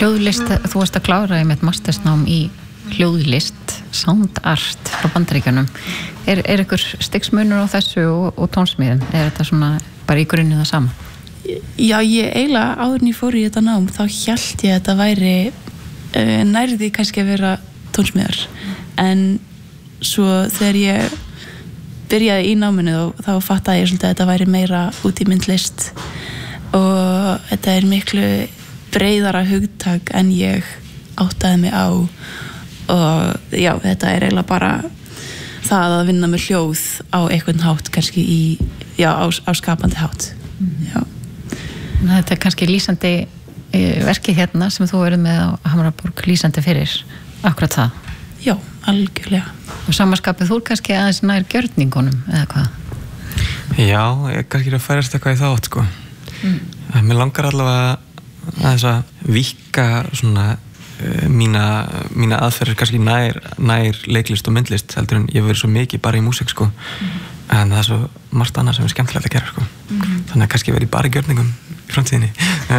hljóðlist, þú varst að klára einmitt mastersnám í hljóðlist, sound art frá Bandaríkjunum. Er ykkur stigsmunur á þessu og tónsmíðum? Er þetta svona bara í grunni það sama? Já, ég eiginlega áður en ég fór í þetta nám, þá hélt ég að þetta væri nærði kannski að vera tónsmíðar. En svo þegar ég byrjaði í náminu þá fattaði ég svolítið að þetta væri meira út í myndlist og þetta er miklu breiðara hugtak en ég áttaði mig á og já, þetta er eiginlega bara það að vinna með hljóð á einhvern hátt kannski á skapandi hátt. Já. Þetta er kannski lýsandi verki hérna sem þú verið með á Hamraborg lýsandi fyrir akkurat það. Já, algjörlega. Og samanskapið þú kannski aðeins nær gjörningunum, eða hvað? Já, ég kannski að færast eitthvað í það átt, sko. Mér langar allavega aðeins að víkka svona mína aðferðir kannski nær leiklist og myndlist heldur en ég verið svo mikið bara í músík, sko. En það er svo margt annað sem er skemmtilegt að gera, sko. Þannig að kannski verið bara í gjörningum í framtíðinni.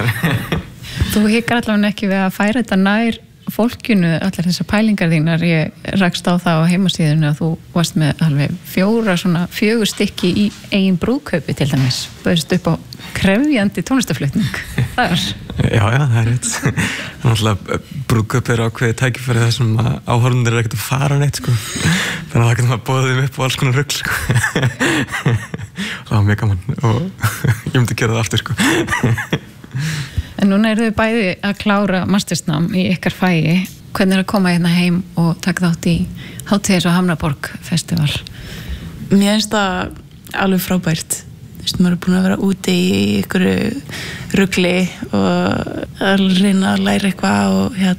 Þú hikar allavega ekki við að færa þetta nær fólkinu, allar þessar pælingar þínar. Ég rakst á það á heimasíðunni að þú varst með alveg 4 stykki í eigin brúðkaupi til dæmis, bauðst upp á krefjandi tónlistaflutning þar. Já, það er rétt. Náttúrulega brúðkaup er ákveðið tækifæri þessum að áhorfendur ekkert að fara neitt, sko. Þannig að það getur maður boðið þeim upp á alls konar rugl, sko. Það var mjög gaman og ég myndi gera það aftur, sko. En núna eru þau bæði að klára mastersnám í ykkar fæi. Hvernig er að koma hérna heim og taka þátt í hátíðis og Hamraborg festival? Mér finnst það alveg frábært. Maður er búin að vera úti í ykkur rugli og að reyna að læra eitthvað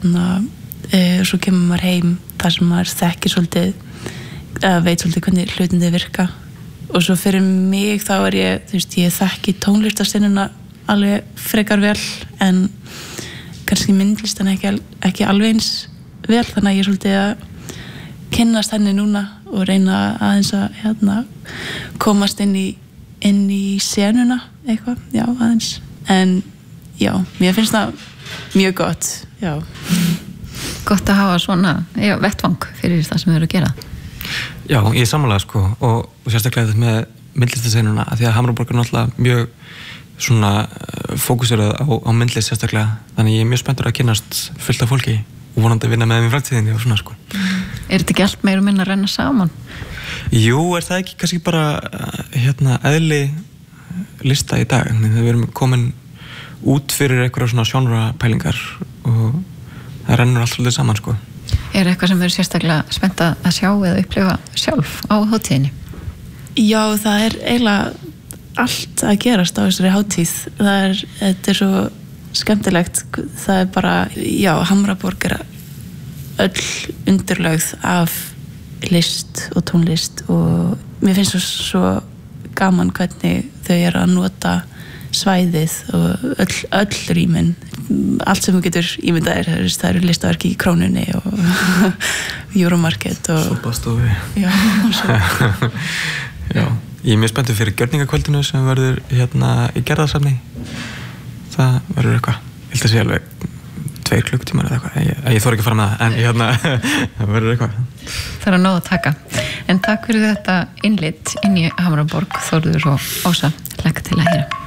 og svo kemur maður heim þar sem maður þekkir svolítið, veit svolítið hvernig hlutindi virka. Og svo fyrir mig þá er ég þekki tónlistarsinnuna alveg frekar vel en kannski myndlistan ekki alveg eins vel, þannig að ég er svolítið að kynnast henni núna og reyna aðeins að komast inn í senuna eitthvað, já, aðeins. En já, mér finnst það mjög gott, já. Gott að hafa svona vettvang fyrir það sem þau eru að gera. Já, ég er sammála, sko, og sérstaklega þetta með myndlistasenuna, af því að Hamraborg er náttúrulega mjög svona fókuserað á myndlist sérstaklega, þannig ég er mjög spenntur að kynnast fullt af fólki og vonandi að vinna með þeim í framtíðinni og svona, sko. Er þetta ekki allt meira og minna að renna saman? Jú, er það ekki kannski bara eðli lista í dag, við erum komin út fyrir einhverja svona sjónrapælingar og það rennur allt svolítið saman, sko. Er eitthvað sem verður sérstaklega spennt að sjá eða upplifa sjálf á hátíðinni? Já, það er eiginlega allt að gerast á þessari hátíð. Þetta er svo skemmtilegt. Það er bara, já, Hamraborg er öll undirlögð af list og tónlist og mér finnst svo gaman hvernig þau eru að nota svæðið og öll rýmin, allt sem þú getur ímyndaðir, það eru listaverki í Krónunni og Euromarket og Sopastofi. Já, já. Ég er mjög spenntur fyrir gjörningakvöldinu sem verður í Gerðarsafni. Það verður eitthvað, ég held að sé alveg 2 klukkutímar eða eitthvað. Ég þori ekki að fara með það, en það verður eitthvað. Það er að nóg að taka. En takk fyrir þetta innlit inn í Hamraborg, Þórður og Ása. Hlakka til að heyra.